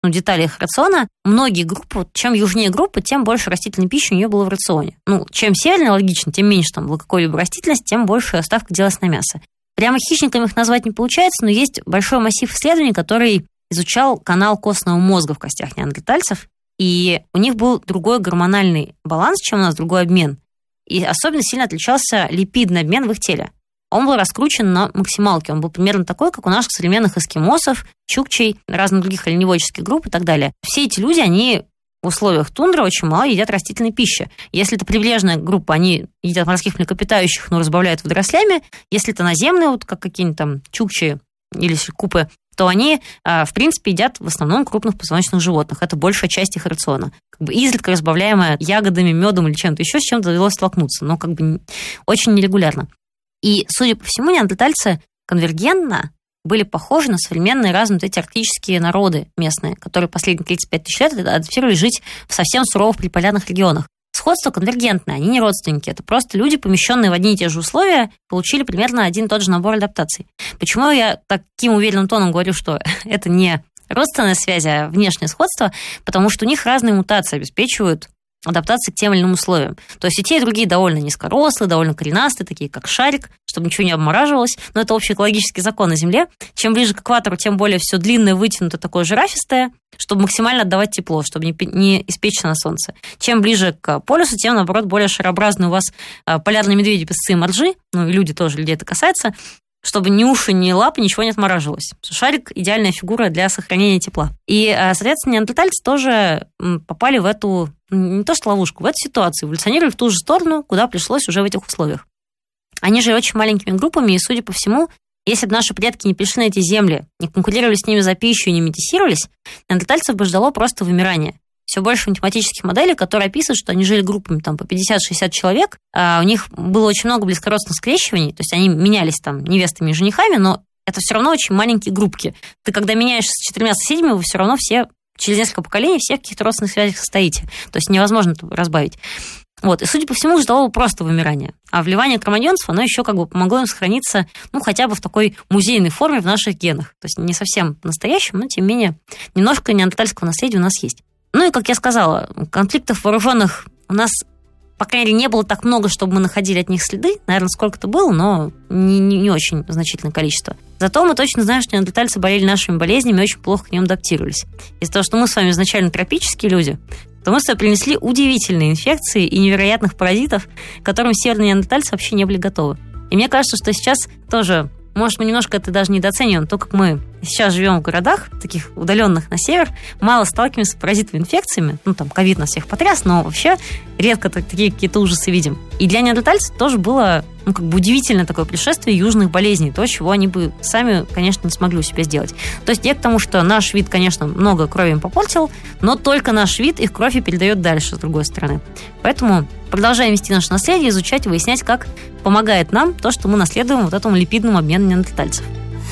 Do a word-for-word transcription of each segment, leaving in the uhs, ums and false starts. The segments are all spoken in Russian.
ну, детали их рациона, многие группы, чем южнее группы, тем больше растительной пищи у нее было в рационе. Ну, чем севернее, логично, тем меньше там была какой-либо растительность, тем больше ставка делалась на мясо. Прямо хищниками их назвать не получается, но есть большой массив исследований, который изучал канал костного мозга в костях неандертальцев, и у них был другой гормональный баланс, чем у нас, другой обмен. И особенно сильно отличался липидный обмен в их теле. Он был раскручен на максималке. Он был примерно такой, как у наших современных эскимосов, чукчей, разных других оленеводческих групп и так далее. Все эти люди, они в условиях тундры очень мало едят растительной пищи. Если это прибрежная группа, они едят морских млекопитающих, но разбавляют водорослями. Если это наземные, вот как какие-нибудь там чукчи или купы, то они, в принципе, едят в основном крупных позвоночных животных. Это большая часть их рациона. Как бы изредка разбавляемая ягодами, медом или чем-то еще, с чем-то довелось столкнуться, но как бы очень нерегулярно. И, судя по всему, неандертальцы конвергентно были похожи на современные разные вот эти арктические народы местные, которые последние тридцать пять тысяч лет адаптировали жить в совсем суровых приполярных регионах. Сходство конвергентное, они не родственники, это просто люди, помещенные в одни и те же условия, получили примерно один и тот же набор адаптаций. Почему я таким уверенным тоном говорю, что это не родственная связь, а внешнее сходство? Потому что у них разные мутации обеспечивают адаптации к тем или иным условиям. То есть и те, и другие довольно низкорослые, довольно коренастые, такие как шарик, чтобы ничего не обмораживалось. Но это общий экологический закон на Земле. Чем ближе к экватору, тем более все длинное, вытянутое, такое жирафистое, чтобы максимально отдавать тепло, чтобы не, не испечься на солнце. Чем ближе к полюсу, тем, наоборот, более шарообразные у вас полярные медведи, песцы и моржи, ну и люди тоже, людей это касается, чтобы ни уши, ни лапы, ничего не отмораживалось. Шарик – идеальная фигура для сохранения тепла. И, соответственно, неандертальцы тоже попали в эту, не то что ловушку, в эту ситуацию, эволюционировали в ту же сторону, куда пришлось уже в этих условиях. Они жили очень маленькими группами, и, судя по всему, если бы наши предки не пришли на эти земли, не конкурировали с ними за пищу и не метисировались, неандертальцев бы ждало просто вымирание. Все больше математических моделей, которые описывают, что они жили группами там, по пятьдесят-шестьдесят человек, а у них было очень много близкородственных скрещиваний, то есть они менялись там невестами и женихами, но это все равно очень маленькие группки. Ты когда меняешься с четырьмя соседями, вы все равно все через несколько поколений все в каких-то родственных связях состоите. То есть невозможно это разбавить. Вот. И, судя по всему, ждало просто вымирание. А вливание кроманьонцев, оно еще как бы помогло им сохраниться, ну, хотя бы в такой музейной форме в наших генах. То есть не совсем настоящем, но, тем не менее, немножко неандертальского наследия у нас есть. Ну и, как я сказала, конфликтов вооруженных у нас, по крайней мере, не было так много, чтобы мы находили от них следы. Наверное, сколько-то было, но не, не, не очень значительное количество. Зато мы точно знаем, что неандертальцы болели нашими болезнями и очень плохо к ним адаптировались. Из-за того, что мы с вами изначально тропические люди, то мы с собой принесли удивительные инфекции и невероятных паразитов, к которым северные неандертальцы вообще не были готовы. И мне кажется, что сейчас тоже, может, мы немножко это даже недооцениваем, то, как мы сейчас живем в городах, таких удаленных на север, мало сталкиваемся с паразитовыми инфекциями. Ну, там, ковид нас всех потряс, но вообще редко такие какие-то ужасы видим. И для неандертальцев тоже было, ну, как бы удивительное такое пришествие южных болезней, то, чего они бы сами, конечно, не смогли у себя сделать. То есть я к тому, что наш вид, конечно, много крови им попортил, но только наш вид их кровь и передает дальше, с другой стороны. Поэтому продолжаем вести наше наследие, изучать и выяснять, как помогает нам то, что мы наследуем вот этому липидному обмену неандертальцев.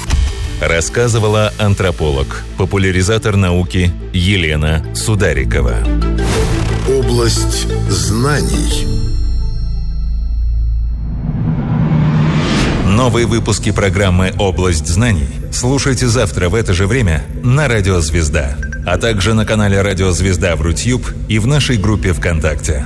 Рассказывала антрополог, популяризатор науки Елена Сударикова. Область знаний. Новые выпуски программы «Область знаний» слушайте завтра в это же время на Радио Звезда, а также на канале Радио Звезда в Рутьюб и в нашей группе ВКонтакте.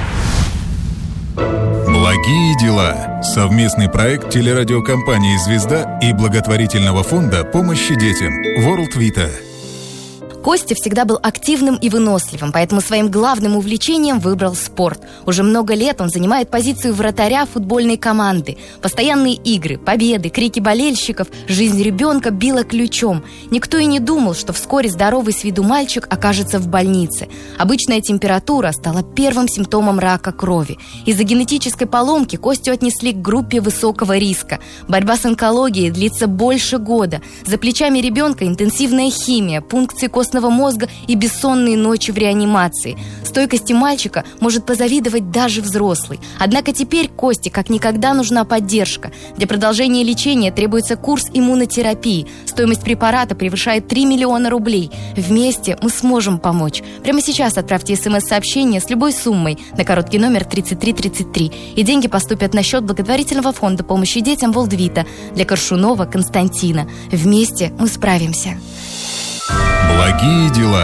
Благие дела. Совместный проект телерадиокомпании «Звезда» и благотворительного фонда помощи детям World Vita. Костя всегда был активным и выносливым, поэтому своим главным увлечением выбрал спорт. Уже много лет он занимает позицию вратаря футбольной команды. Постоянные игры, победы, крики болельщиков, жизнь ребенка била ключом. Никто и не думал, что вскоре здоровый с виду мальчик окажется в больнице. Обычная температура стала первым симптомом рака крови. Из-за генетической поломки Костю отнесли к группе высокого риска. Борьба с онкологией длится больше года. За плечами ребенка интенсивная химия, пункции костного мозга и бессонные ночи в реанимации. Стойкости мальчика может позавидовать даже взрослый. Однако теперь Косте как никогда нужна поддержка. Для продолжения лечения требуется курс иммунотерапии. Стоимость препарата превышает три миллиона рублей. Вместе мы сможем помочь. Прямо сейчас отправьте смс-сообщение с любой суммой на короткий номер тридцать три тридцать три. И деньги поступят на счет благотворительного фонда помощи детям World Vita для Коршунова Константина. Вместе мы справимся. Благие дела.